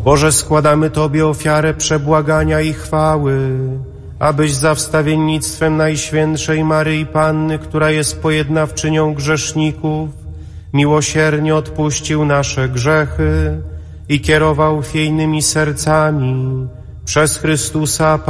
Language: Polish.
Boże, składamy Tobie ofiarę przebłagania i chwały, abyś za wstawiennictwem Najświętszej Maryi Panny, która jest pojednawczynią grzeszników, miłosiernie odpuścił nasze grzechy i kierował chwiejnymi sercami przez Chrystusa